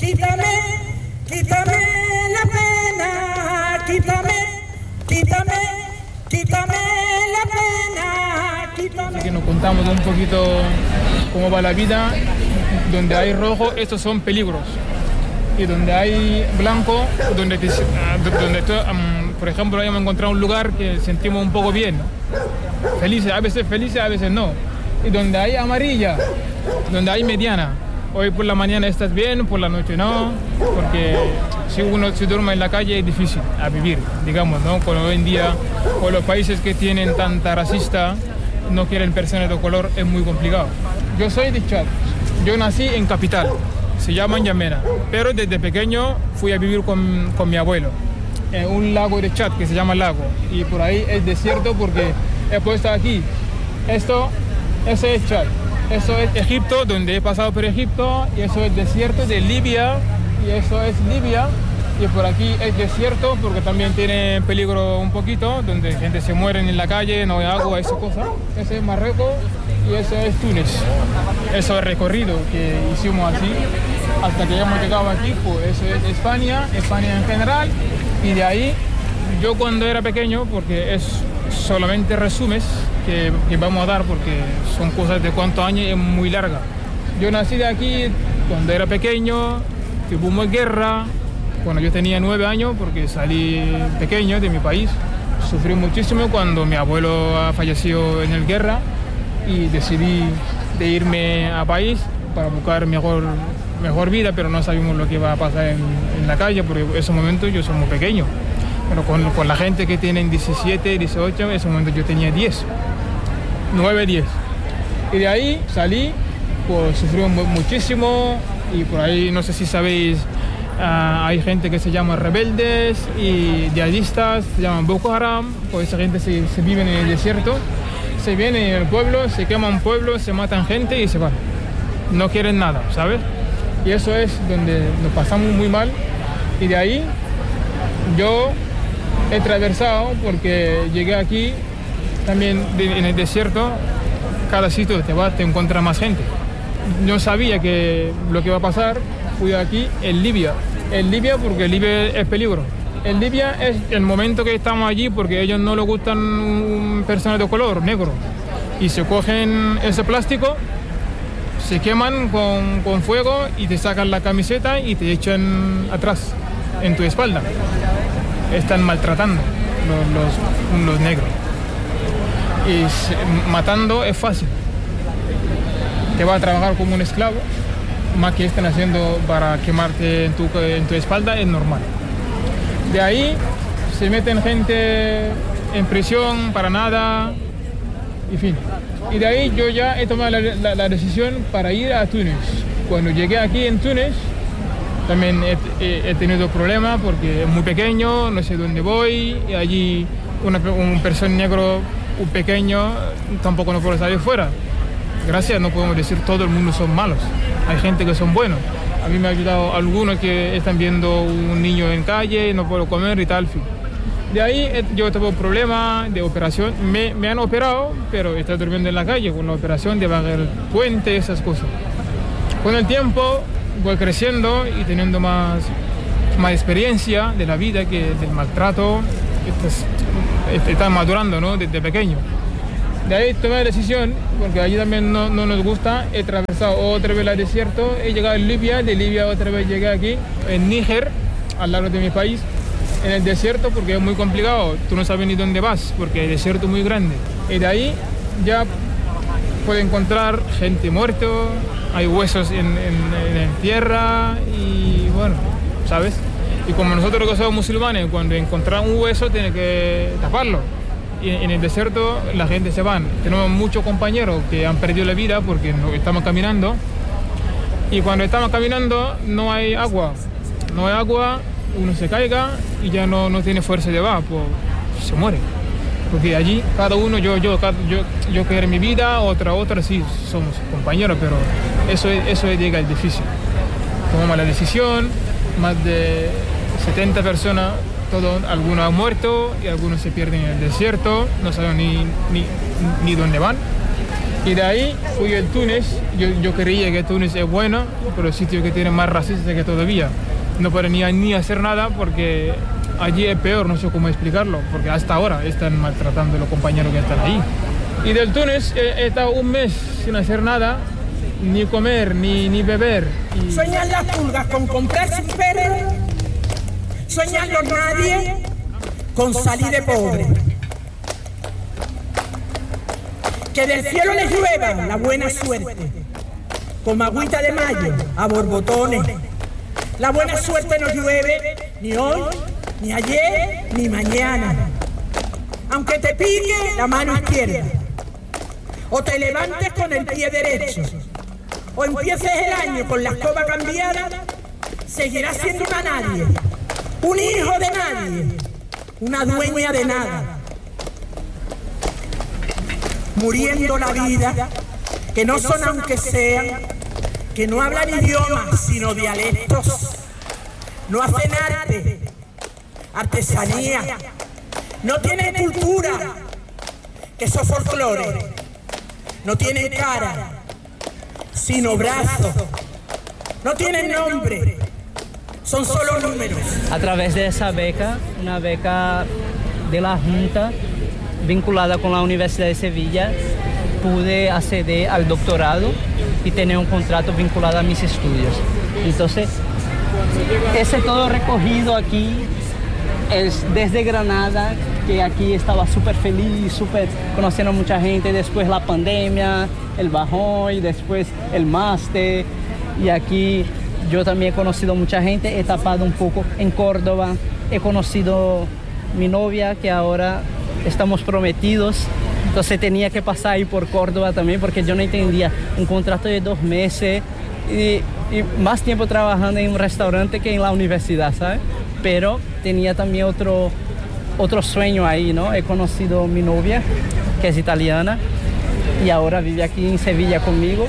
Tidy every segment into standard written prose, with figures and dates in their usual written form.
quítame, quítame la pena, quítame la pena, quítame. Así que nos contamos un poquito cómo va la vida. Donde hay rojo, estos son peligros. Y donde hay blanco, por ejemplo, hemos encontrado un lugar que sentimos un poco bien. Felices, a veces no. Y donde hay amarilla, donde hay mediana. Hoy por la mañana estás bien, por la noche no, porque si uno se duerme en la calle es difícil a vivir, digamos, ¿no? Con hoy en día, con los países que tienen tanta racista, no quieren personas de color, es muy complicado. Yo soy de Chad, yo nací en capital, se llama N'Djamena, pero desde pequeño fui a vivir con mi abuelo en un lago de Chad que se llama Lago, y por ahí es desierto porque he puesto aquí, eso es Chad. Eso es Egipto, donde he pasado por Egipto, y eso es desierto de Libia, y eso es Libia, y por aquí es desierto porque también tiene peligro un poquito, donde gente se muere en la calle, no hay agua, esa cosa. Ese es Marruecos y eso es Túnez. Eso es el recorrido que hicimos así, hasta que hemos llegado aquí, pues eso es España en general, y de ahí, yo cuando era pequeño, porque es solamente resúmenes que vamos a dar porque son cosas de cuántos años, es muy larga. Yo nací de aquí cuando era pequeño, tuvimos guerra, cuando yo tenía 9 años porque salí pequeño de mi país. Sufrí muchísimo cuando mi abuelo falleció en la guerra y decidí de irme a país para buscar mejor vida, pero no sabíamos lo que iba a pasar en la calle porque en ese momento yo soy muy pequeño. Pero con la gente que tienen 17, 18, en ese momento yo tenía 9, 10. Y de ahí salí, pues sufrimos muchísimo, y por ahí no sé si sabéis, hay gente que se llama rebeldes y yihadistas, se llaman Boko Haram, pues esa gente se vive en el desierto, se vienen en el pueblo, se queman pueblos, se matan gente y se van. No quieren nada, ¿sabes? Y eso es donde nos pasamos muy mal, y de ahí yo he atravesado porque llegué aquí también en el desierto. Cada sitio te encuentras más gente. No sabía que lo que iba a pasar. Fui aquí en Libia porque Libia es peligro. En Libia es el momento que estamos allí porque a ellos no les gustan personas de color negro, y se cogen ese plástico, se queman con fuego y te sacan la camiseta y te echan atrás en tu espalda. Están maltratando los negros. Y matando es fácil. Te va a trabajar como un esclavo, más que están haciendo para quemarte en tu espalda es normal. De ahí se meten gente en prisión para nada, en fin. Y de ahí yo ya he tomado la decisión para ir a Túnez. Cuando llegué aquí en Túnez, también he tenido problemas porque es muy pequeño, no sé dónde voy, y allí un persona negro, un pequeño, tampoco no puedo salir fuera. Gracias, no podemos decir todo el mundo son malos, hay gente que son buenos. A mí me ha ayudado algunos que están viendo un niño en calle, no puedo comer y tal, fin. De ahí yo tuve un problema de operación, me han operado, pero estoy durmiendo en la calle con la operación de bajar el puente, esas cosas. Con el tiempo voy creciendo y teniendo más experiencia de la vida que del maltrato, estás madurando, ¿no? Desde pequeño. De ahí tomé la decisión, porque allí también no nos gusta, he atravesado otra vez el desierto, he llegado a Libia, de Libia otra vez llegué aquí, en Níger, al lado de mi país, en el desierto porque es muy complicado, tú no sabes ni dónde vas, porque el desierto es muy grande. Y de ahí ya puedes encontrar gente muerta, hay huesos en tierra y bueno, ¿sabes? Y como nosotros que somos musulmanes, cuando encontramos un hueso tiene que taparlo. Y en el desierto la gente se va. Tenemos muchos compañeros que han perdido la vida porque estamos caminando. Y cuando estamos caminando no hay agua. No hay agua, uno se caiga y ya no tiene fuerza de va, pues se muere. Porque allí cada uno, yo quiero mi vida, otra, sí, somos compañeros, pero eso llega al difícil. Tomamos la decisión, más de 70 personas, algunos han muerto y algunos se pierden en el desierto, no saben ni dónde van. Y de ahí fui a Túnez. Yo creía que Túnez es bueno, pero el sitio que tiene más racistas que todavía. No pueden ni hacer nada porque allí es peor, no sé cómo explicarlo, porque hasta ahora están maltratando a los compañeros que están ahí. Y del Túnez he estado un mes sin hacer nada, ni comer, ni beber. Sueñan las pulgas con comprarse un perro, sueñan los nadie con salir de pobre. Que del cielo les llueva la buena suerte, como agüita de mayo a borbotones. La buena suerte no llueve ni hoy, ni ayer, ni mañana. Aunque te pique la mano izquierda, o te levantes con el pie derecho, o empieces el año con la escoba cambiada, seguirás siendo una nadie, un hijo de nadie, una dueña de nada. Muriendo la vida, que no son aunque sean, que no hablan idiomas sino dialectos, no hacen arte, artesanía, no tienen cultura, que son folclore, no tienen cara, sino brazos, no tienen nombre, son solo números. A través de esa beca, una beca de la Junta, vinculada con la Universidad de Sevilla, pude acceder al doctorado y tener un contrato vinculado a mis estudios. Entonces, ese todo recogido aquí es desde Granada, que aquí estaba súper feliz, súper conociendo a mucha gente, después la pandemia, el bajón y después el máster. Y aquí yo también he conocido mucha gente, he tapado un poco en Córdoba, he conocido mi novia que ahora estamos prometidos. Entonces tenía que pasar ahí por Córdoba también porque yo no entendía un contrato de 2 meses y más tiempo trabajando en un restaurante que en la universidad, ¿sabes? Pero tenía también otro sueño ahí, ¿no? He conocido a mi novia, que es italiana, y ahora vive aquí en Sevilla conmigo.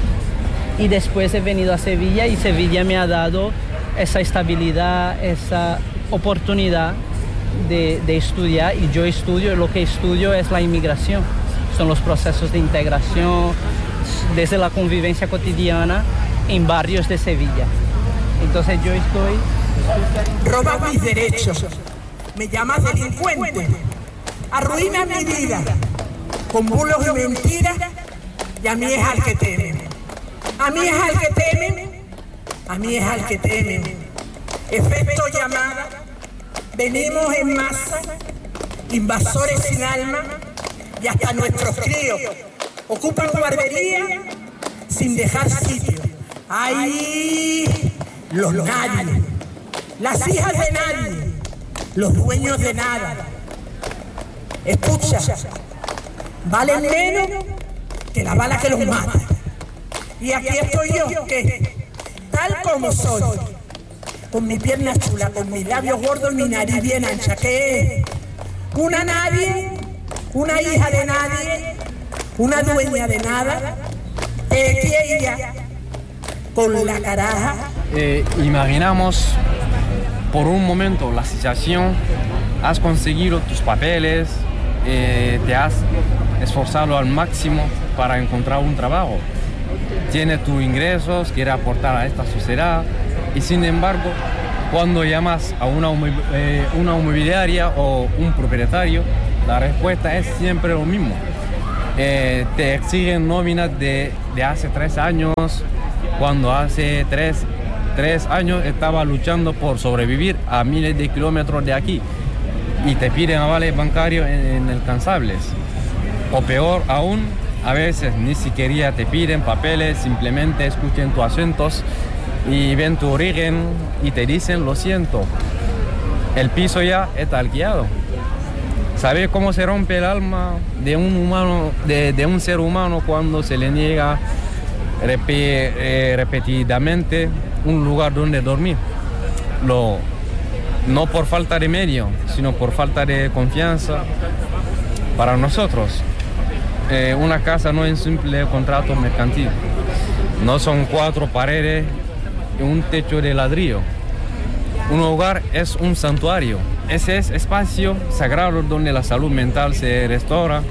Y después he venido a Sevilla y Sevilla me ha dado esa estabilidad, esa oportunidad de estudiar, y yo lo que estudio es la inmigración, son los procesos de integración desde la convivencia cotidiana en barrios de Sevilla. Entonces yo estoy... Robas mis derechos, me llamas delincuente, arruinas mi vida con bulos y mentiras, y a mí es al que temen, a mí es al que temen, a mí es al que temen. Efecto llamada, venimos en masa, invasores sin alma, y hasta nuestros críos ocupan guardería sin dejar sitio. ¡Ay! Los nadie, las hijas de nadie, los dueños de nada. Escucha, valen menos que la bala que los mata. Y aquí estoy yo, que tal como soy, con mi pierna chula, con mis labios gordos y mi nariz bien ancha, que es una nadie, una hija de nadie, una dueña de nada, que ella con la caraja. Imaginamos por un momento la situación, has conseguido tus papeles, te has esforzado al máximo para encontrar un trabajo, tienes tus ingresos, quieres aportar a esta sociedad, y sin embargo, cuando llamas a una inmobiliaria o un propietario, la respuesta es siempre lo mismo. Te exigen nóminas de hace 3 años, cuando hace 3 años estaba luchando por sobrevivir a miles de kilómetros de aquí, y te piden avales bancarios inalcanzables. O peor aún, a veces ni siquiera te piden papeles, simplemente escuchan tus acentos y ven tu origen y te dicen: lo siento, el piso ya está alquilado. ¿Sabes cómo se rompe el alma de un humano, de un ser humano, cuando se le niega repetidamente un lugar donde dormir? No por falta de medio, sino por falta de confianza. Para nosotros, una casa no es un simple contrato mercantil, no son 4 paredes y un techo de ladrillo. Un hogar es un santuario, ese es espacio sagrado donde la salud mental se restaura,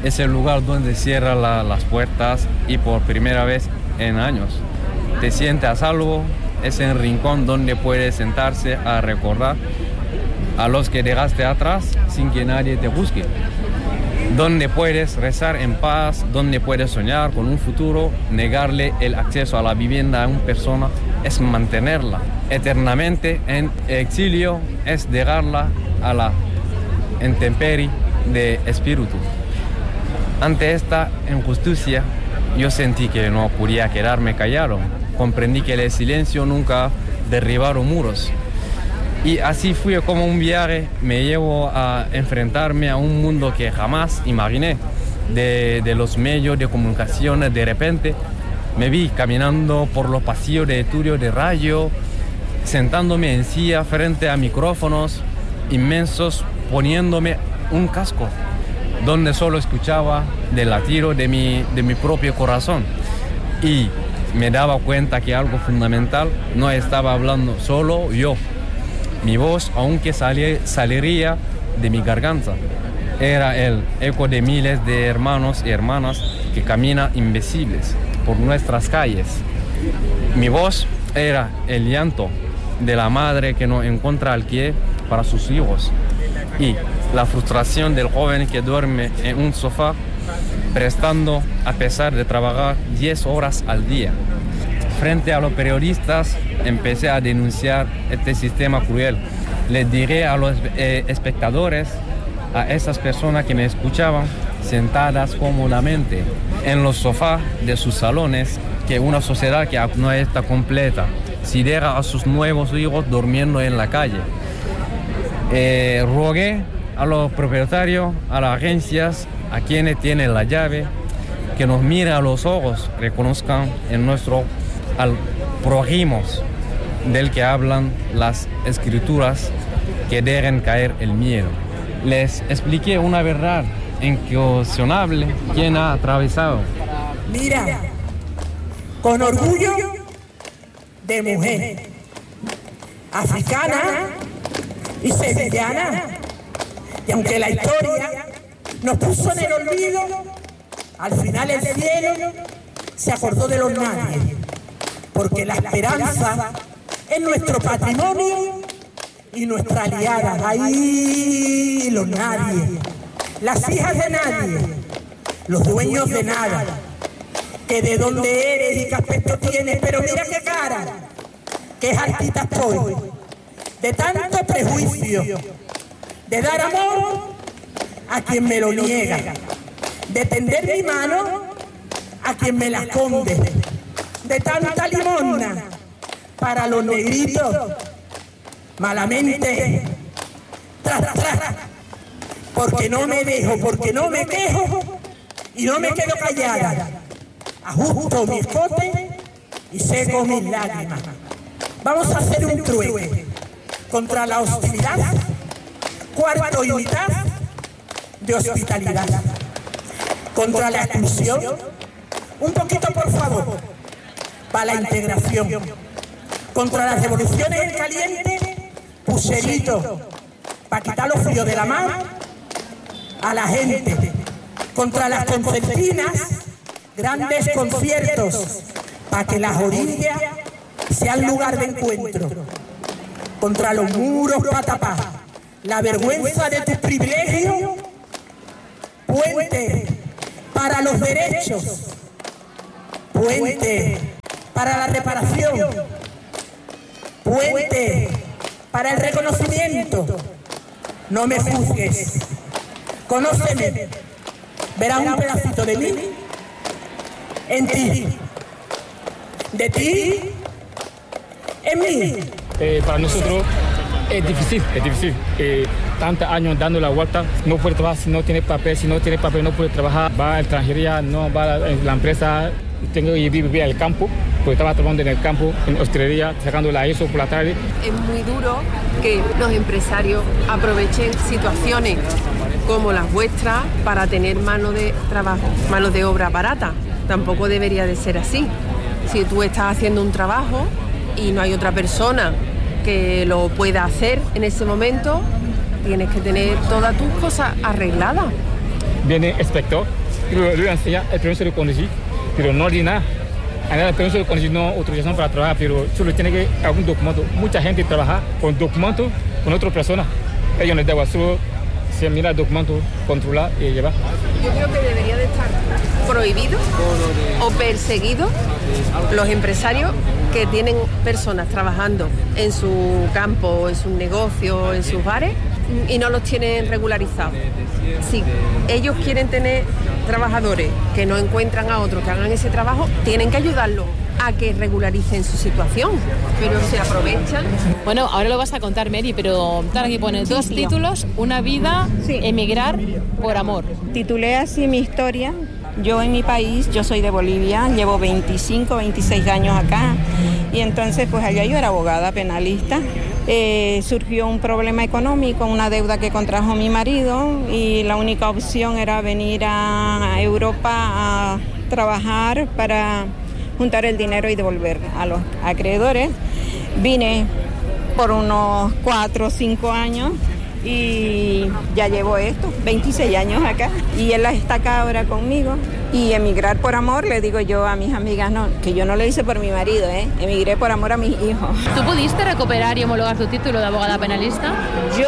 es el lugar donde cierran las puertas y por primera vez en años te sientes a salvo. Es el rincón donde puedes sentarse a recordar a los que dejaste atrás sin que nadie te juzgue. Donde puedes rezar en paz, donde puedes soñar con un futuro. Negarle el acceso a la vivienda a una persona es mantenerla eternamente en exilio, es dejarla a la intemperie de espíritu. Ante esta injusticia, yo sentí que no podía quedarme callado. Comprendí que el silencio nunca derribaron muros. Y así fue como un viaje me llevó a enfrentarme a un mundo que jamás imaginé. De los medios de comunicación, de repente me vi caminando por los pasillos de estudios de radio, sentándome en silla frente a micrófonos inmensos, poniéndome un casco, donde solo escuchaba del latido de mi propio corazón. Y me daba cuenta que algo fundamental, no estaba hablando solo yo. Mi voz, aunque saliría de mi garganta, era el eco de miles de hermanos y hermanas que caminan invisibles por nuestras calles. Mi voz era el llanto de la madre que no encuentra alquiler para sus hijos y la frustración del joven que duerme en un sofá prestando a pesar de trabajar 10 horas al día. Frente a los periodistas empecé a denunciar este sistema cruel. Les diré a los espectadores, a esas personas que me escuchaban, sentadas cómodamente en los sofás de sus salones, que una sociedad que no está completa, si deja a sus nuevos hijos durmiendo en la calle. Rogué a los propietarios, a las agencias, a quienes tienen la llave, que nos miren a los ojos, reconozcan en nuestro al prójimo del que hablan las escrituras, que dejen caer el miedo. Les expliqué una verdad incuestionable quien ha atravesado. Mira, con orgullo de mujer, africana y sevillana, y aunque la historia nos puso en el olvido, al final el cielo se acordó de los nadie, porque la esperanza es nuestro patrimonio y nuestra aliada. Ahí los nadie, las hijas de nadie, los dueños de nada, que de dónde eres y qué aspecto tienes, pero mira qué cara, qué altita estoy, de tanto prejuicio, de dar amor a quien me lo niega, de tender mi mano a quien me la esconde, de tanta limosna para los negritos, malamente, tras, porque no me dejo, porque no me quejo y no me quedo callada. Ajusto mi escote y seco mis lágrimas. Vamos a hacer un trueque contra la hostilidad, cuarto y mitad de hospitalidad, contra la exclusión, un poquito por favor, para la integración, contra las revoluciones en caliente, pucherito, para quitar los fríos de la mano a la gente, contra las concertinas, grandes conciertos, para que las orillas sean lugar de encuentro, contra los muros para tapar la vergüenza de tus privilegios, puente para los derechos, puente para la reparación, puente para el reconocimiento. No me juzgues, conóceme, verás un pedacito de mí en ti, de ti en mí. Para nosotros es difícil. Tantos años dando la vuelta, no puede trabajar si no tiene papel, no puede trabajar, va a la extranjería, no va a la empresa, tengo que vivir al campo, porque estaba trabajando en el campo, en hostelería, sacando la ISO por la tarde. Es muy duro que los empresarios aprovechen situaciones como las vuestras para tener mano de trabajo, mano de obra barata. Tampoco debería de ser así. Si tú estás haciendo un trabajo y no hay otra persona que lo pueda hacer en ese momento, tienes que tener todas tus cosas arregladas. viene inspector, le enseña el permiso de conducir, pero no dice nada. El permiso de conducir no autorización para trabajar, pero solo tiene que algún documento. Mucha gente trabaja con documentos con otra persona. Ellos no deben solo se mira el documento, controlar y llevar. Yo creo que debería de estar prohibido o perseguido los empresarios que tienen personas trabajando en su campo, en sus negocios, en sus bares y no los tienen regularizados. Si ellos quieren tener trabajadores que no encuentran a otros que hagan ese trabajo, tienen que ayudarlos a que regularicen su situación, pero se aprovechan. Bueno, ahora lo vas a contar, Mary, pero aquí pone 2 títulos, una vida, emigrar por amor. Titulé así mi historia. Yo en mi país, yo soy de Bolivia, llevo 25, 26 años acá y entonces pues allá yo era abogada penalista. Surgió un problema económico, una deuda que contrajo mi marido y la única opción era venir a Europa a trabajar para juntar el dinero y devolver a los acreedores. Vine por unos 4 o 5 años y ya llevo 26 años acá y él está acá ahora conmigo. Y emigrar por amor, le digo yo a mis amigas, no, que yo no lo hice por mi marido, emigré por amor a mis hijos. ¿Tú pudiste recuperar y homologar tu título de abogada penalista? Yo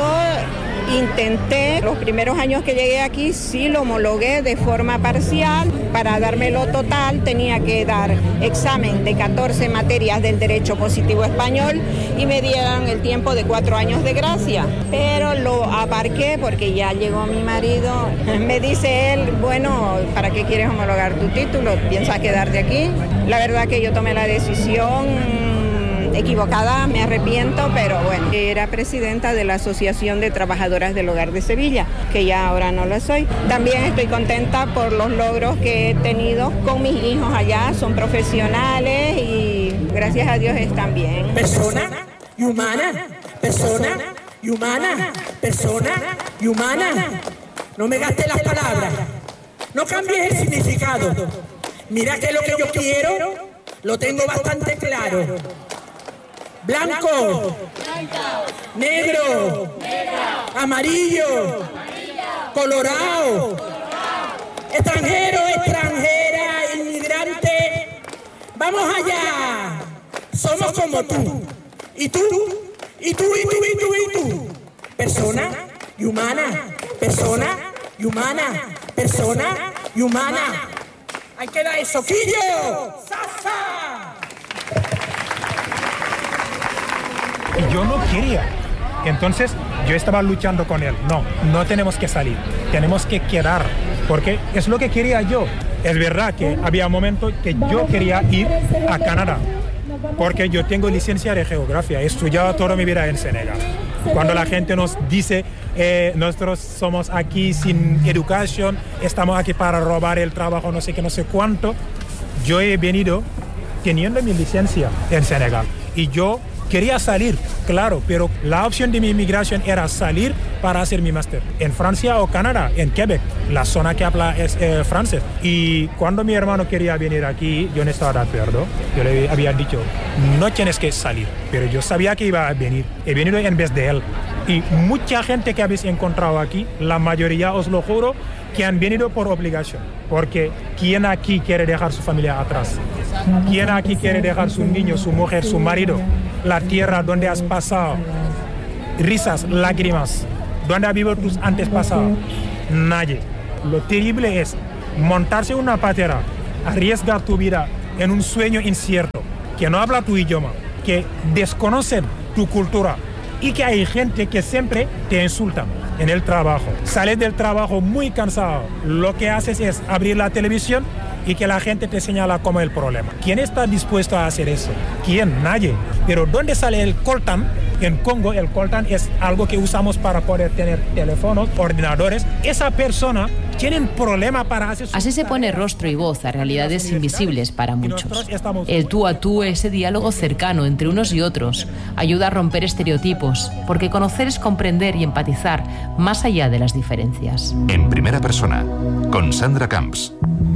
intenté, los primeros años que llegué aquí sí lo homologué de forma parcial. Para dármelo total tenía que dar examen de 14 materias del derecho positivo español y me dieron el tiempo de 4 años de gracia. Pero lo aparqué porque ya llegó mi marido. Me dice él, bueno, ¿para qué quieres homologar tu título? ¿Piensas quedarte aquí? La verdad que yo tomé la decisión equivocada, me arrepiento, pero bueno. Era presidenta de la Asociación de Trabajadoras del Hogar de Sevilla, que ya ahora no lo soy. También estoy contenta por los logros que he tenido con mis hijos allá, son profesionales y gracias a Dios están bien. Persona y humana, persona y humana, persona y humana. No me gastes las palabras, no cambies el significado. Mira que lo que yo quiero lo tengo bastante claro. Blanco, negro, amarillo, colorado, extranjero, extranjera, inmigrante. Vamos allá. Somos como tú. Y tú, y tú, y tú, y tú, y tú. Persona y humana, persona y humana, persona y humana. Ahí queda eso. ¡Quillo! ¡Sasa! Y yo no quería. Entonces yo estaba luchando con él. No tenemos que salir, tenemos que quedar, porque es lo que quería yo. Es verdad que había momentos que yo quería ir a Canadá, porque yo tengo licencia de geografía, he estudiado toda mi vida en Senegal. Cuando la gente nos dice, nosotros somos aquí sin educación, estamos aquí para robar el trabajo, no sé qué, no sé cuánto, yo he venido teniendo mi licencia en Senegal y yo quería salir, claro, pero la opción de mi inmigración era salir para hacer mi máster en Francia o Canadá, en Quebec, la zona que habla es francés. Y cuando mi hermano quería venir aquí, yo no estaba de acuerdo. Yo le había dicho, no tienes que salir, pero yo sabía que iba a venir. He venido en vez de él. Y mucha gente que habéis encontrado aquí, la mayoría, os lo juro, que han venido por obligación. Porque ¿quién aquí quiere dejar su familia atrás? ¿Quién aquí quiere dejar su niño, su mujer, su marido? La tierra donde has pasado risas, lágrimas, donde ha vivido tus antepasados. Nadie. Lo terrible es montarse una patera, arriesgar tu vida en un sueño incierto, que no habla tu idioma, que desconocen tu cultura y que hay gente que siempre te insulta en el trabajo. Sales del trabajo muy cansado, lo que haces es abrir la televisión y que la gente te señala como el problema. ¿Quién está dispuesto a hacer eso? ¿Quién? Nadie. Pero ¿dónde sale el coltan? En Congo el coltan es algo que usamos para poder tener teléfonos, ordenadores. Esa persona tiene un problema para hacer Así se pone rostro y voz a realidades invisibles para muchos. El tú a tú, ese diálogo cercano entre unos y otros, ayuda a romper estereotipos, porque conocer es comprender y empatizar más allá de las diferencias. En primera persona, con Sandra Camps.